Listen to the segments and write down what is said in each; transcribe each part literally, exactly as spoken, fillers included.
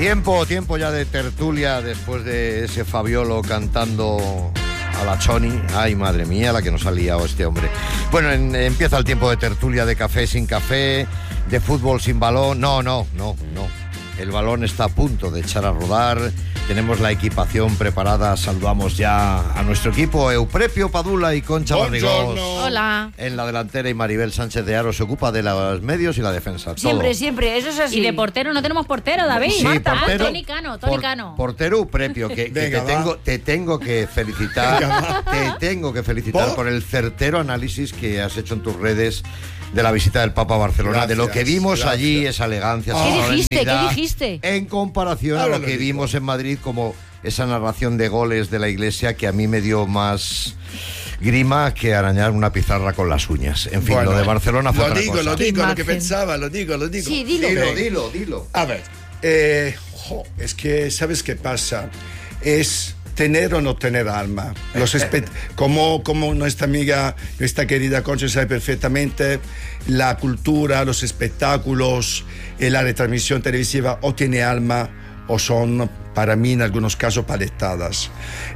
Tiempo, tiempo ya de tertulia después de ese Fabiolo cantando a la Choni. Ay, madre mía, la que nos ha liado este hombre. Bueno, en, empieza el tiempo de tertulia, de café sin café, de fútbol sin balón. No, no, no, no. El balón está a punto de echar a rodar. Tenemos la equipación preparada. Saludamos ya a nuestro equipo. Euprepio Padula y Concha Barrigós. Hola. En la delantera, y Maribel Sánchez de Aro se ocupa de los medios y la defensa. Siempre, todo. siempre, eso es así. Y de portero no tenemos portero, David. Sí, Marta, portero, Toni Cano, Toni por, Cano. Portero Euprepio, que, que Venga, te, tengo, te tengo que felicitar. Te tengo que felicitar ¿Por? por el certero análisis que has hecho en tus redes de la visita del Papa a Barcelona, Gracias, de lo que vimos gracias. allí, esa elegancia, ¿Qué esa dijiste? ¿Qué solemnidad, dijiste? en comparación a Ahora lo lo que digo. vimos en Madrid, como esa narración de goles de la Iglesia que a mí me dio más grima que arañar una pizarra con las uñas. En fin, Bueno, lo de Barcelona fue lo otra digo, cosa. lo digo, lo que imagen. pensaba, lo digo, lo digo. Sí, dilo. Dilo, Eh, dilo, dilo. A ver, eh, jo, es que, ¿sabes qué pasa? Es tener o no tener alma. Los espe- como, como nuestra amiga, nuestra querida Concha sabe perfectamente, la cultura, los espectáculos, eh, la retransmisión televisiva o tiene alma o son, para mí, en algunos casos, paletadas.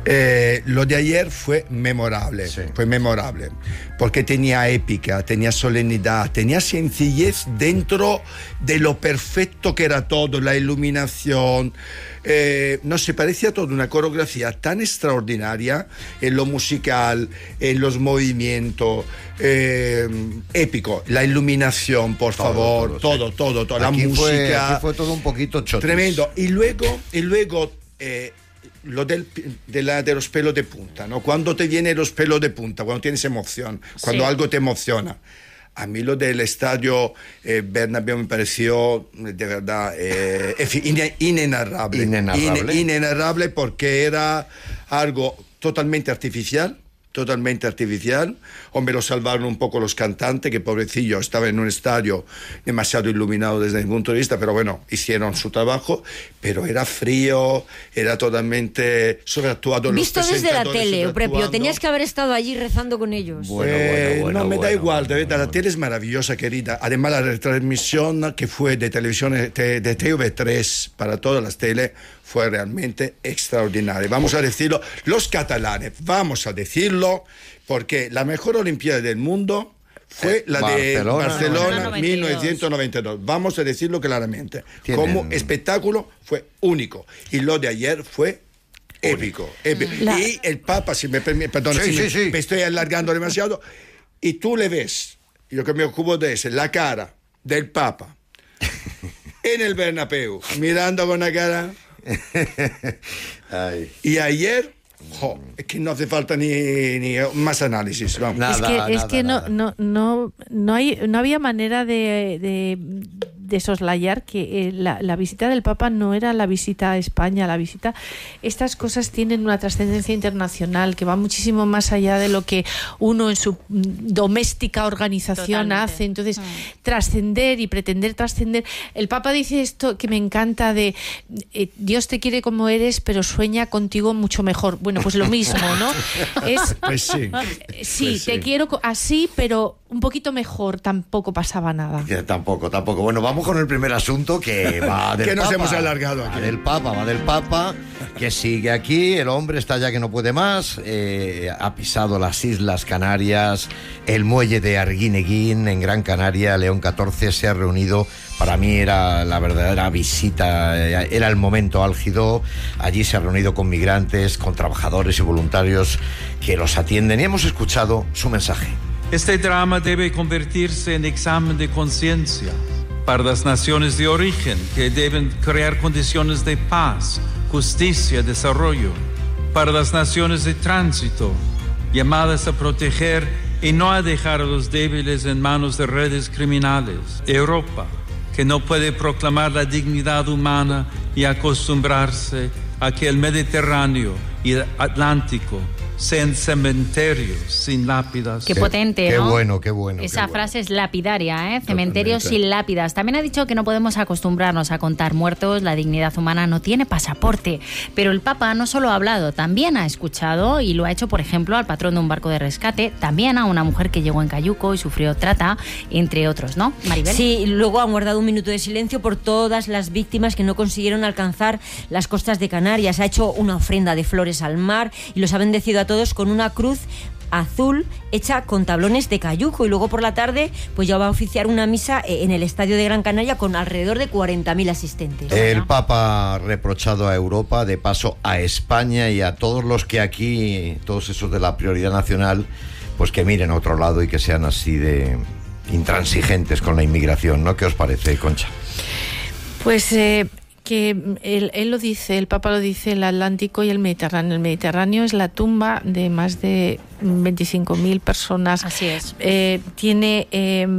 Eh, lo de ayer fue memorable, Sí. fue memorable, porque tenía épica, tenía solemnidad, tenía sencillez dentro de lo perfecto que era todo, la iluminación. Eh, no sé, parecía toda una coreografía tan extraordinaria en lo musical, en los movimientos, eh, épico, la iluminación, por Todo, favor, todo, todo, sí. todo, todo, la Aquí fue, música. aquí fue todo un poquito chotis. Tremendo. Y luego, y luego eh, lo del, de, la, de los pelos de punta, ¿no? Cuando te vienen los pelos de punta, cuando tienes emoción, cuando Sí. algo te emociona. A mí lo del estadio eh, Bernabéu me pareció de verdad eh, en fin, ine- inenarrable. Inenarrable. Ine- inenarrable porque era algo totalmente artificial. Totalmente artificial. Hombre, lo salvaron un poco los cantantes, que pobrecillo estaba en un estadio demasiado iluminado desde mi punto de vista, pero bueno, hicieron su trabajo, pero era frío, era totalmente sobreactuado. los Visto desde la presentadores tele, Euprepio, sobreactuando. tenías que haber estado allí rezando con ellos. Bueno, Eh, bueno, bueno, no, me da bueno, igual, bueno, de verdad, bueno. la tele es maravillosa, querida. Además, la retransmisión que fue de televisión de, de T V tres para todas las tele fue realmente extraordinaria. Vamos a decirlo, los catalanes, vamos a decirlo, porque la mejor Olimpiada del mundo fue Eh, la de Barcelona. Barcelona noventa y dos. mil novecientos noventa y dos. Vamos a decirlo claramente. Tienen- Como espectáculo fue único. Y lo de ayer fue épico. épico. La- Y el Papa, si me permite, perdón, Sí, si sí, me, sí. me estoy alargando demasiado, y tú le ves, y lo que me ocupo de es la cara del Papa en el Bernabéu, mirando con la cara, Ay. y ayer, jo, es que no hace falta ni, ni más análisis, vamos. Nada, es que, es nada, que no, nada. no, no, no, hay, no había manera de, de, de soslayar que eh, la, la visita del Papa no era la visita a España, la visita... Estas cosas tienen una trascendencia internacional que va muchísimo más allá de lo que uno en su mm, doméstica organización Totalmente. hace. Entonces, Mm. trascender y pretender trascender... El Papa dice esto que me encanta de eh, Dios te quiere como eres, pero sueña contigo mucho mejor. Bueno, pues lo mismo, ¿no? Es... Pues sí. Sí, Pues te sí. quiero co- así, pero un poquito mejor, tampoco pasaba nada. Que tampoco, tampoco. Bueno, vamos con el primer asunto que va del Que nos Papa. hemos alargado Va aquí. del Papa, va del Papa, que sigue aquí. El hombre está ya que no puede más. eh, ha pisado las Islas Canarias, el muelle de Arguineguín en Gran Canaria. León catorce se ha reunido. Para mí era la verdadera visita, eh, era el momento álgido. Allí se ha reunido con migrantes, con trabajadores y voluntarios que los atienden, y hemos escuchado su mensaje. Este drama debe convertirse en examen de conciencia para las naciones de origen, que deben crear condiciones de paz, justicia y desarrollo. Para las naciones de tránsito, llamadas a proteger y no a dejar a los débiles en manos de redes criminales. Europa, que no puede proclamar la dignidad humana y acostumbrarse a que el Mediterráneo y el Atlántico sean cementerios sin lápidas. Qué potente, qué ¿no? bueno, qué bueno. Esa qué frase bueno. es lapidaria, ¿eh? Cementerios Totalmente. sin lápidas. También ha dicho que no podemos acostumbrarnos a contar muertos, la dignidad humana no tiene pasaporte. Pero el Papa no solo ha hablado, también ha escuchado y lo ha hecho, por ejemplo, al patrón de un barco de rescate, también a una mujer que llegó en cayuco y sufrió trata, entre otros, ¿no, Maribel? Sí, luego han guardado un minuto de silencio por todas las víctimas que no consiguieron alcanzar las costas de Canarias. Ha hecho una ofrenda de flores al mar y los ha bendecido a todos con una cruz azul hecha con tablones de cayuco, y luego por la tarde pues ya va a oficiar una misa en el Estadio de Gran Canaria con alrededor de cuarenta mil asistentes. El Papa ha reprochado a Europa, de paso a España y a todos los que aquí, todos esos de la prioridad nacional, pues que miren a otro lado y que sean así de intransigentes con la inmigración, ¿no? ¿Qué os parece, Concha? Pues eh, que él, él lo dice, el Papa lo dice, el Atlántico y el Mediterráneo. El Mediterráneo es la tumba de más de veinticinco mil personas. Así es. Eh, tiene, eh,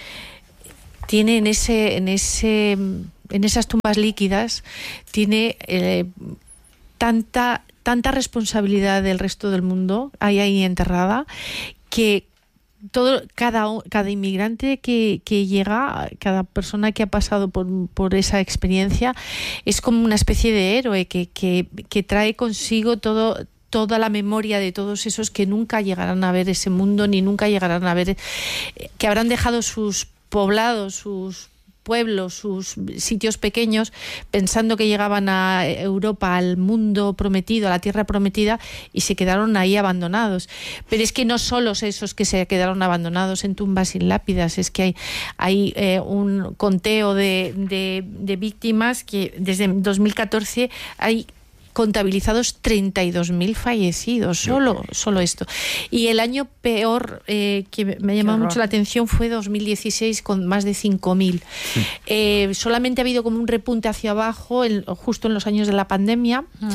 tiene en ese, en ese, en esas tumbas líquidas, tiene eh, tanta, tanta responsabilidad del resto del mundo ahí, ahí enterrada, que todo, cada, cada inmigrante que, que llega, cada persona que ha pasado por, por esa experiencia, es como una especie de héroe que, que, que trae consigo todo, toda la memoria de todos esos que nunca llegarán a ver ese mundo, ni nunca llegarán a ver, que habrán dejado sus poblados, sus pueblos, sus sitios pequeños, pensando que llegaban a Europa, al mundo prometido, a la tierra prometida, y se quedaron ahí abandonados. Pero es que no solo esos que se quedaron abandonados en tumbas sin lápidas, es que hay, hay eh, un conteo de, de, de víctimas que desde dos mil catorce hay contabilizados treinta y dos mil fallecidos, solo, solo esto. Y el año peor eh, que me ha llamado mucho la atención fue dos mil dieciséis, con más de cinco mil. Sí. Eh, solamente ha habido como un repunte hacia abajo el, justo en los años de la pandemia, uh-huh.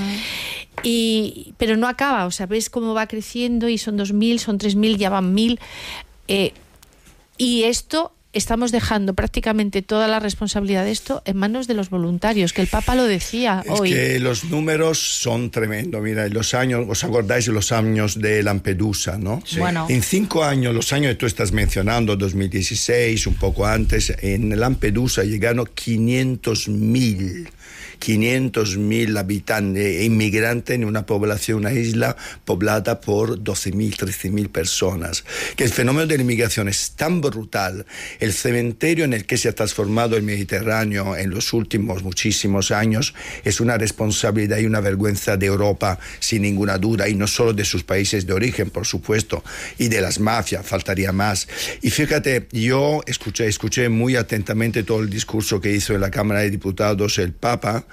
y, pero no acaba, o sea, ves cómo va creciendo y son dos mil, son tres mil, ya van mil. Eh, y esto... Estamos dejando prácticamente toda la responsabilidad de esto en manos de los voluntarios, que el Papa lo decía es hoy. Es que los números son tremendos. Mira, los años, ¿os acordáis de los años de Lampedusa, no? Sí. Bueno. En cinco años, los años que tú estás mencionando, dos mil dieciséis, un poco antes, en Lampedusa llegaron quinientos mil. quinientos mil habitantes, inmigrantes en una población, una isla poblada por doce mil, trece mil personas. Que el fenómeno de la inmigración es tan brutal, el cementerio en el que se ha transformado el Mediterráneo en los últimos muchísimos años es una responsabilidad y una vergüenza de Europa, sin ninguna duda, y no solo de sus países de origen, por supuesto, y de las mafias, faltaría más. Y fíjate, yo escuché, escuché muy atentamente todo el discurso que hizo en la Cámara de Diputados el Papa,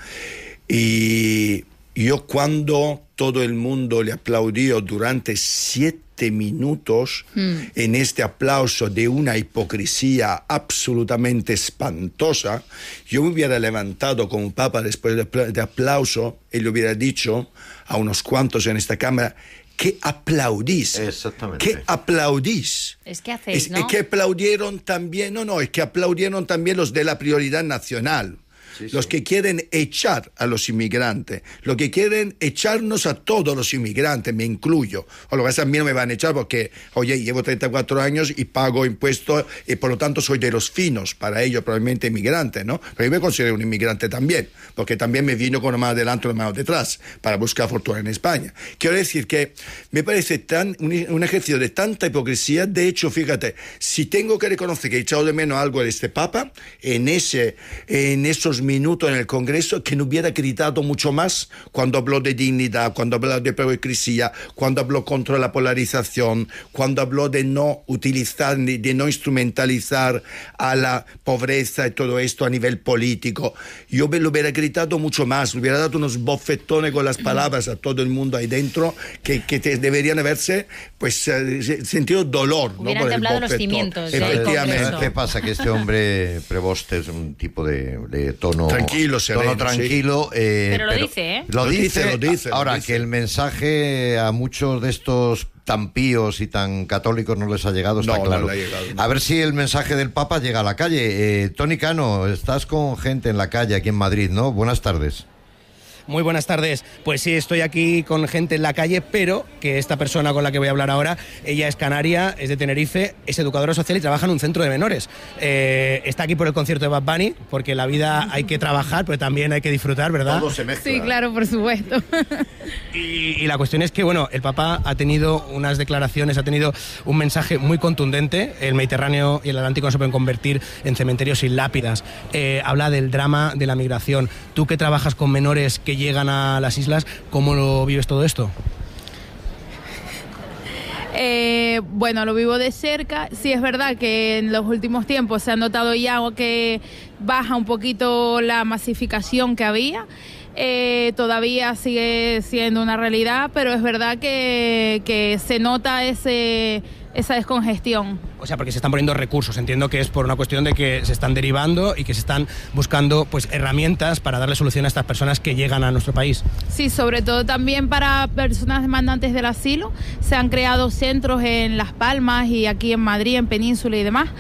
y yo cuando todo el mundo le aplaudió durante siete minutos, mm. en este aplauso de una hipocresía absolutamente espantosa, yo me hubiera levantado como Papa después de aplauso y le hubiera dicho a unos cuantos en esta Cámara: ¿qué aplaudís? Exactamente. ¿Qué aplaudís? Es que hacéis, es, ¿no? Es que aplaudieron también, no, no, es que aplaudieron también los de la prioridad nacional. Sí, los sí. que quieren echar a los inmigrantes, los que quieren echarnos a todos los inmigrantes, me incluyo. O lo que a mí no me van a echar porque, oye, llevo treinta y cuatro años y pago impuestos y por lo tanto soy de los finos, para ellos probablemente inmigrante, ¿no? Pero yo me considero un inmigrante también, porque también me vino con una mano adelante y una mano detrás para buscar fortuna en España. Quiero decir que me parece tan un, un ejercicio de tanta hipocresía. De hecho, fíjate, si tengo que reconocer que he echado de menos algo de este Papa, en, ese, en esos minuto en el Congreso, que no hubiera gritado mucho más cuando habló de dignidad, cuando habló de hipocresía, cuando habló contra la polarización, cuando habló de no utilizar, de no instrumentalizar a la pobreza y todo esto a nivel político. Yo me lo hubiera gritado mucho más, le hubiera dado unos bofetones con las palabras a todo el mundo ahí dentro, que, que te deberían haberse pues eh, sentido dolor, ¿no? Hubieran temblado los cimientos. Efectivamente. ¿Qué pasa? Que este hombre Prevost es un tipo de, de tono tranquilo, sereno, tono tranquilo, sí. eh, pero lo pero dice, ¿eh? Lo, lo dice, dice, lo dice. Ahora, lo dice. Que el mensaje a muchos de estos tan píos y tan católicos no les ha llegado, está no, claro. No ha llegado, no. A ver si el mensaje del Papa llega a la calle. Eh, Tony Cano, estás con gente en la calle aquí en Madrid, ¿no? Buenas tardes. Muy buenas tardes. Pues sí, estoy aquí con gente en la calle, pero que esta persona con la que voy a hablar ahora, ella es canaria, es de Tenerife, es educadora social y trabaja en un centro de menores. Eh, está aquí por el concierto de Bad Bunny, porque en la vida hay que trabajar, pero también hay que disfrutar, ¿verdad? Todo se mezcla. Sí, claro, por supuesto. Y, y la cuestión es que, bueno, el Papa ha tenido unas declaraciones, ha tenido un mensaje muy contundente. El Mediterráneo y el Atlántico no se pueden convertir en cementerios sin lápidas. Eh, habla del drama de la migración. Tú que trabajas con menores que llegan a las islas, ¿cómo lo vives todo esto? Eh, bueno, lo vivo de cerca. Sí, es verdad que en los últimos tiempos se ha notado ya que baja un poquito la masificación que había. Eh, todavía sigue siendo una realidad, pero es verdad que, que se nota ese, esa descongestión. O sea, porque se están poniendo recursos. Entiendo que es por una cuestión de que se están derivando y que se están buscando pues herramientas para darle solución a estas personas que llegan a nuestro país. Sí, sobre todo también para personas demandantes del asilo. Se han creado centros en Las Palmas y aquí en Madrid, en Península y demás,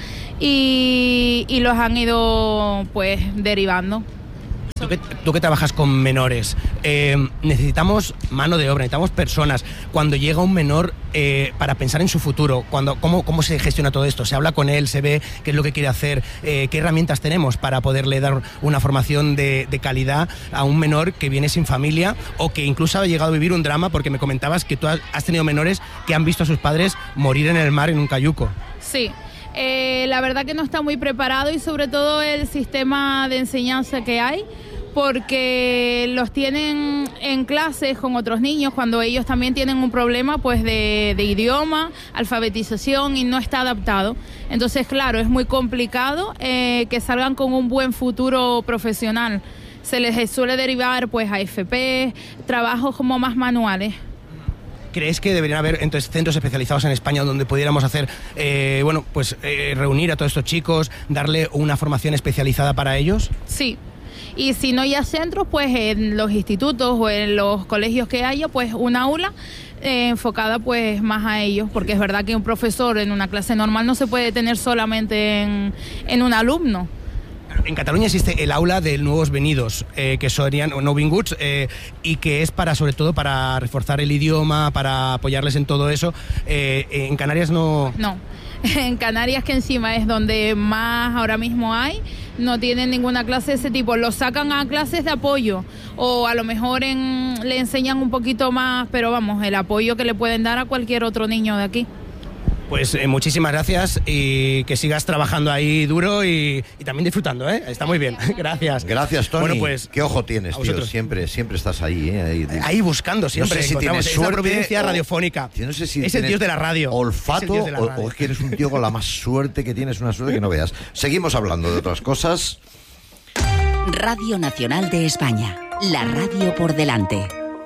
y, y los han ido pues derivando. Tú que, tú que trabajas con menores, eh, necesitamos mano de obra, necesitamos personas. Cuando llega un menor, eh, para pensar en su futuro, cuando, ¿cómo, ¿cómo se gestiona todo esto? ¿Se habla con él? ¿Se ve qué es lo que quiere hacer? Eh, ¿Qué herramientas tenemos para poderle dar una formación de, de calidad a un menor que viene sin familia o que incluso ha llegado a vivir un drama? Porque me comentabas que tú has tenido menores que han visto a sus padres morir en el mar en un cayuco. Sí. Eh, la verdad que no está muy preparado y sobre todo el sistema de enseñanza que hay, porque los tienen en clases con otros niños cuando ellos también tienen un problema pues de, de idioma, alfabetización y no está adaptado. Entonces, claro, es muy complicado eh, que salgan con un buen futuro profesional. Se les suele derivar pues a F P, trabajos como más manuales. ¿Crees que deberían haber entonces centros especializados en España donde pudiéramos hacer, eh, bueno, pues eh, reunir a todos estos chicos, darle una formación especializada para ellos? Sí. Y si no hay centros, pues en los institutos o en los colegios que haya, pues una aula eh, enfocada pues más a ellos, porque es verdad que un profesor en una clase normal no se puede tener solamente en, en un alumno. En Cataluña existe el aula de nuevos venidos, eh, que serían nouvinguts, eh, y que es para, sobre todo, para reforzar el idioma, para apoyarles en todo eso. Eh, en Canarias no... No, en Canarias, que encima es donde más ahora mismo hay, no tienen ninguna clase de ese tipo. Los sacan a clases de apoyo o a lo mejor en, le enseñan un poquito más, pero vamos, el apoyo que le pueden dar a cualquier otro niño de aquí. Pues eh, muchísimas gracias y que sigas trabajando ahí duro y, y también disfrutando, ¿eh? Está muy bien. Gracias. Gracias, Tony. Bueno, pues, qué ojo tienes, tío. Siempre, siempre estás ahí, ¿eh? Ahí, ahí buscando siempre. No sé si tienes esa suerte providencia o, radiofónica. No sé si es el dios de la radio. Olfato es de la o, radio. o es que eres un tío con la más suerte que tienes, una suerte que no veas. Seguimos hablando de otras cosas. Radio Nacional de España. La radio por delante.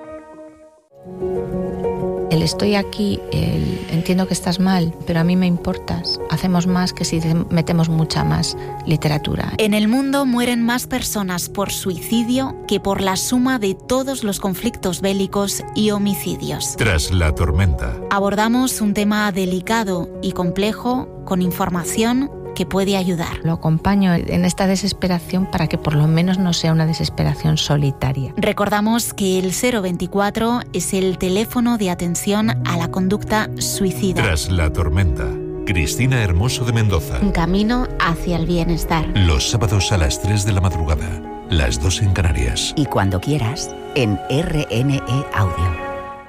El estoy aquí, el entiendo que estás mal, pero a mí me importas. Hacemos más que si metemos mucha más literatura. En el mundo mueren más personas por suicidio que por la suma de todos los conflictos bélicos y homicidios. Tras la tormenta. Abordamos un tema delicado y complejo con información que puede ayudar. Lo acompaño en esta desesperación para que por lo menos no sea una desesperación solitaria. Recordamos que el cero veinticuatro es el teléfono de atención a la conducta suicida. Tras la tormenta. Cristina Hermoso de Mendoza. Un camino hacia el bienestar. Los sábados a las tres de la madrugada, las dos en Canarias. Y cuando quieras, en R N E Audio.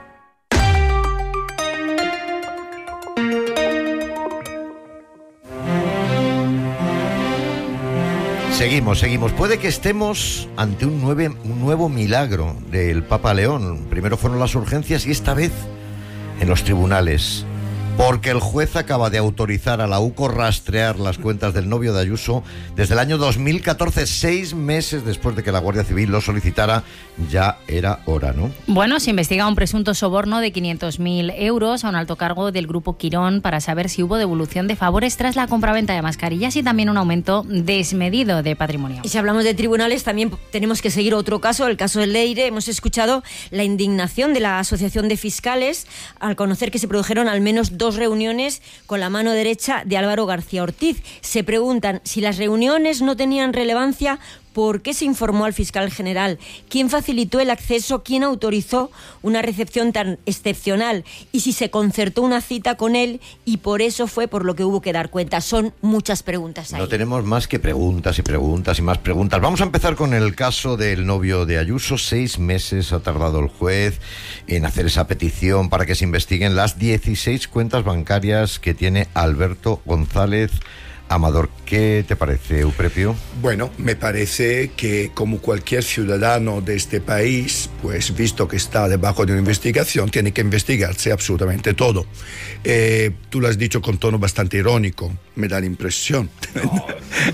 Seguimos, seguimos. Puede que estemos ante un, nueve, un nuevo milagro del Papa León. Primero fueron las urgencias y esta vez en los tribunales. Porque el juez acaba de autorizar a la U C O rastrear las cuentas del novio de Ayuso desde el año dos mil catorce, seis meses después de que la Guardia Civil lo solicitara. Ya era hora, ¿no? Bueno, se investiga un presunto soborno de quinientos mil euros a un alto cargo del Grupo Quirón para saber si hubo devolución de favores tras la compraventa de mascarillas y también un aumento desmedido de patrimonio. Y si hablamos de tribunales, también tenemos que seguir otro caso, el caso del Leire. Hemos escuchado la indignación de la Asociación de Fiscales al conocer que se produjeron al menos dos reuniones con la mano derecha de Álvaro García Ortiz. Se preguntan si las reuniones no tenían relevancia, ¿Por qué se informó al fiscal general? ¿Quién facilitó el acceso? ¿Quién autorizó una recepción tan excepcional? Y si se concertó una cita con él y por eso fue por lo que hubo que dar cuenta. Son muchas preguntas ahí. No tenemos más que preguntas y preguntas y más preguntas. Vamos a empezar con el caso del novio de Ayuso. Seis meses ha tardado el juez en hacer esa petición para que se investiguen las dieciséis cuentas bancarias que tiene Alberto González Amador. ¿Qué te parece, Euprepio? Bueno, me parece que como cualquier ciudadano de este país, pues visto que está debajo de una investigación, tiene que investigarse absolutamente todo. Eh, tú lo has dicho con tono bastante irónico, me da la impresión. No.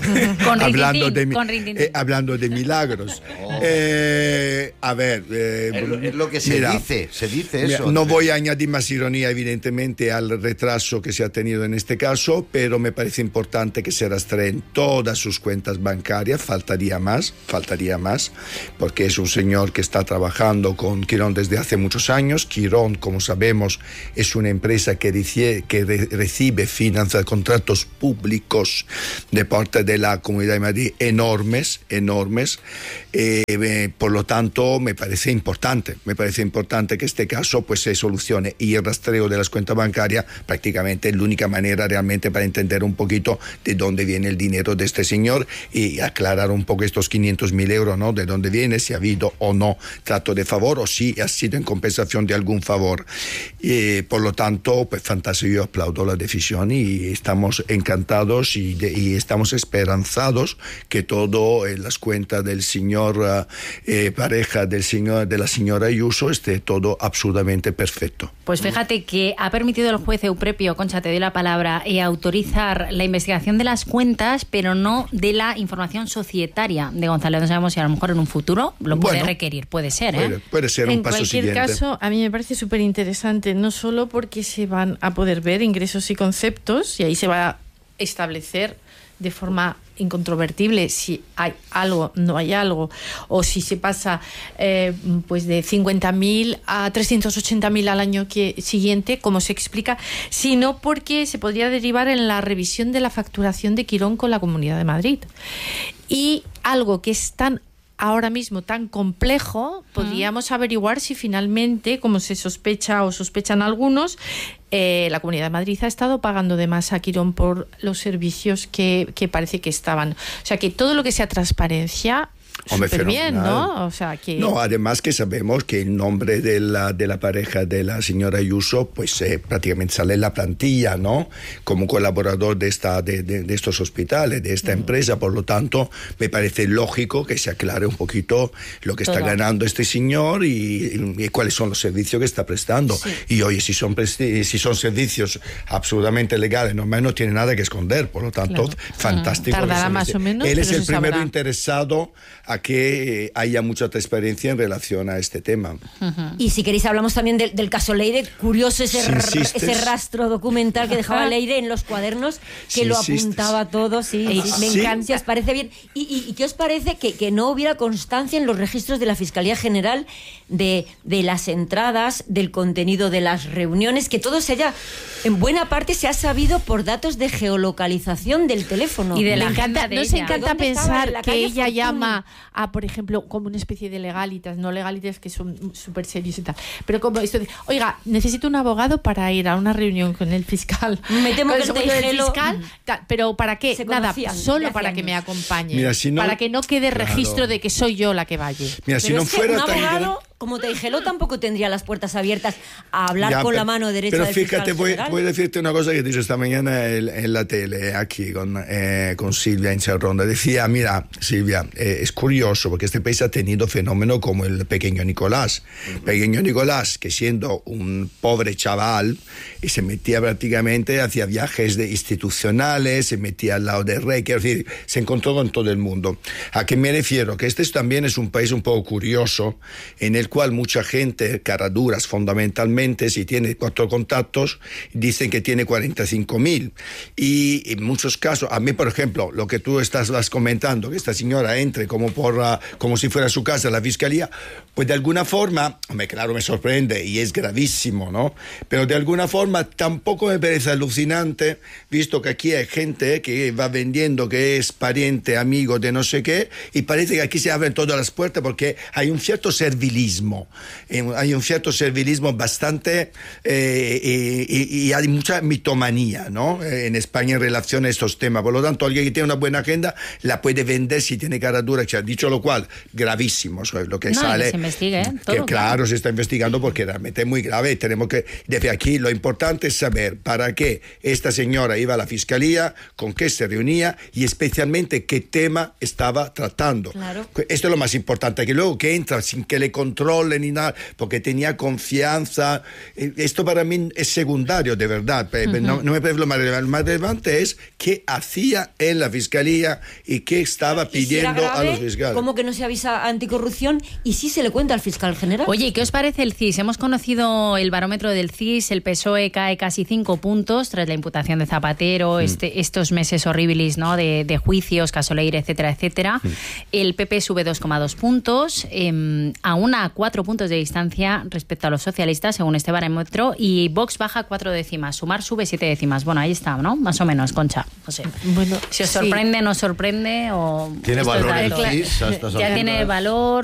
Con hablando, de, con eh, hablando de milagros. Oh. Eh, a ver... Eh, es, lo, es lo que se mira, dice, se dice eso. Mira, no voy a añadir más ironía, evidentemente, al retraso que se ha tenido en este caso, pero me parece importante que se rastreen todas sus cuentas bancarias. Faltaría más, faltaría más, porque es un señor que está trabajando con Quirón desde hace muchos años. Quirón, como sabemos, es una empresa que, recibe, que re, recibe finanzas, contratos públicos de parte de la Comunidad de Madrid enormes, enormes. Eh, eh, por lo tanto, me parece importante, me parece importante que este caso pues se solucione, y el rastreo de las cuentas bancarias prácticamente es la única manera realmente para entender un poquito de dónde viene el dinero de este señor y aclarar un poco estos quinientos mil euros, ¿no? De dónde viene, si ha habido o no trato de favor o si ha sido en compensación de algún favor. Eh, por lo tanto, pues fantástico, yo aplaudo la decisión y estamos encantados y, de, y estamos esperanzados que todo en las cuentas del señor eh, pareja del señor de la señora Ayuso esté todo absolutamente perfecto. Pues fíjate que ha permitido el juez Euprepio, Concha, te doy la palabra, y autorizar la investigación de las cuentas, pero no de la información societaria de González. No sabemos si a lo mejor en un futuro lo puede bueno, requerir, puede ser, ¿eh? Puede, puede ser un en paso siguiente. En cualquier caso, a mí me parece súper interesante, no solo porque se van a poder ver ingresos y conceptos, y ahí se va a establecer de forma incontrovertible si hay algo, no hay algo, o si se pasa eh, pues de cincuenta mil a trescientos ochenta mil al año que, siguiente, como se explica, sino porque se podría derivar en la revisión de la facturación de Quirón con la Comunidad de Madrid. Y algo que es tan ahora mismo tan complejo, podríamos averiguar si finalmente, como se sospecha o sospechan algunos, eh, la Comunidad de Madrid ha estado pagando de más a Quirón por los servicios que, que parece que estaban. O sea, que todo lo que sea transparencia... Súper bien, ¿no? O sea, que... No, además que sabemos que el nombre de la, de la pareja de la señora Ayuso, pues eh, prácticamente sale en la plantilla, ¿no? Como colaborador de, esta, de, de, de estos hospitales, de esta mm. empresa. Por lo tanto, me parece lógico que se aclare un poquito lo que Todo. está ganando este señor y, y, y cuáles son los servicios que está prestando. Sí. Y oye, si son, presti- si son servicios absolutamente legales, no, no tiene nada que esconder. Por lo tanto, claro. fantástico. Tardará más o menos. Él es el primero sabrá. interesado a que haya mucha transparencia en relación a este tema. Uh-huh. Y si queréis hablamos también del, del caso Leire, curioso ese, r- ese rastro documental que dejaba Leire en los cuadernos, que si lo apuntaba insistes. todo, sí, sí, me ¿Sí? encanta, si os parece bien. ¿Y, y, y qué os parece que, que no hubiera constancia en los registros de la Fiscalía General de, de las entradas, del contenido de las reuniones, que todo se haya, en buena parte se ha sabido por datos de geolocalización del teléfono? Y de la encanta, de Nos ella. encanta pensar que ella Fortuny? llama a, por ejemplo, como una especie de legalitas, no legalitas que son súper serios y tal, pero como esto de, oiga, necesito un abogado para ir a una reunión con el fiscal. Me temo que el Tejelo, fiscal, tal, pero ¿para qué? Nada, solo para que me acompañe. Mira, si no, para que no quede claro. registro de que soy yo la que vaya. Mira, pero si no es fuera que un tan abogado, como Tejelo, tampoco tendría las puertas abiertas a hablar ya, con pero, la mano derecha pero del fíjate, fiscal voy, general. voy a decirte una cosa que he dicho esta mañana en, en la tele, aquí con, eh, con Silvia en Ronda. Decía, mira, Silvia, eh, es curioso porque este país ha tenido fenómenos como el pequeño Nicolás. Uh-huh. Pequeño Nicolás, que siendo un pobre chaval, y se metía prácticamente, hacía viajes de institucionales, se metía al lado del rey, quiero decir, se encontró con todo el mundo. ¿A qué me refiero? Que este también es un país un poco curioso, en el cual mucha gente, caraduras fundamentalmente, si tiene cuatro contactos, dicen que tiene cuarenta y cinco mil. Y en muchos casos, a mí, por ejemplo, lo que tú estás comentando, que esta señora entre como, por, uh, como si fuera su casa a la fiscalía, pues de alguna forma, hombre, claro, me sorprende y es gravísimo, ¿no? Pero de alguna forma tampoco me parece alucinante, visto que aquí hay gente que va vendiendo que es pariente, amigo de no sé qué, y parece que aquí se abren todas las puertas porque hay un cierto servilismo, eh, hay un cierto servilismo bastante, eh, y, y hay mucha mitomanía, ¿no? Eh, en España en relación a estos temas. Por lo tanto, alguien que tiene una buena agenda la puede vender si tiene cara dura. Dicho lo cual, gravísimo, ¿sabes? Lo que no, sale. Que se investigue, ¿eh? Todo, que, claro, claro, se está investigando porque realmente es muy grave. Tenemos que, desde aquí, lo importante es saber para qué esta señora iba a la fiscalía, con qué se reunía y especialmente qué tema estaba tratando. Claro. Esto es lo más importante, que luego que entra sin que le controlen ni nada, porque tenía confianza. Esto para mí es secundario, de verdad. Uh-huh. No, no me parece lo más relevante. Lo más relevante es qué hacía en la fiscalía y qué estaba pidiendo si grave, a los fiscales. ¿Cómo que no se avisa a anticorrupción? Y sí se le cuenta al fiscal general. Oye, ¿qué os parece el C I S? Hemos conocido el barómetro del C I S, el P S O E cae casi cinco puntos tras la imputación de Zapatero, mm. este, estos meses horribles, ¿no? de, de juicios, Casoleire, etcétera, etcétera. Mm. El P P sube dos coma dos puntos, eh, aún a cuatro puntos de distancia respecto a los socialistas, según este barómetro, y Vox baja cuatro décimas, Sumar sube siete décimas. Bueno, ahí está, ¿no? Más o menos, Concha. No sé. Bueno, si os sí. sorprende, no sorprende, o... ¿Tiene valor el C I S? Ya tiene valor.